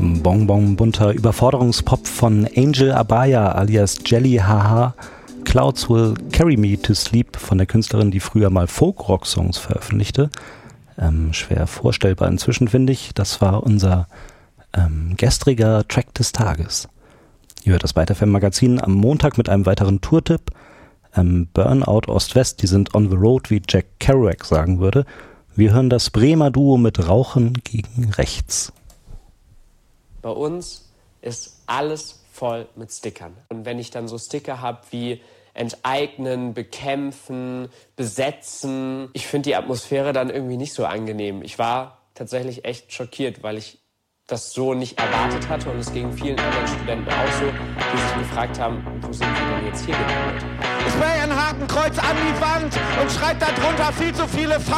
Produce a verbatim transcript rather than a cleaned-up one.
Bonbon bunter Überforderungspop von Angel Abaya alias Jelly Haha. Clouds Will Carry Me to Sleep von der Künstlerin, die früher mal Folk-Rock-Songs veröffentlichte. Ähm, schwer vorstellbar inzwischen, finde ich. Das war unser ähm, gestriger Track des Tages. Ihr hört das Byte F M Magazin am Montag mit einem weiteren Tourtipp. Ähm, Burnout Ost-West, die sind on the road, wie Jack Kerouac sagen würde. Wir hören das Bremer Duo mit Rauchen gegen Rechts. Bei uns ist alles voll mit Stickern. Und wenn ich dann so Sticker habe wie enteignen, bekämpfen, besetzen, ich finde die Atmosphäre dann irgendwie nicht so angenehm. Ich war tatsächlich echt schockiert, weil ich das so nicht erwartet hatte und es ging vielen anderen Studenten auch so, die sich gefragt haben, wo sind wir denn jetzt hier gelandet? Spray ein Hakenkreuz an die Wand und schreibt darunter viel zu viele Fa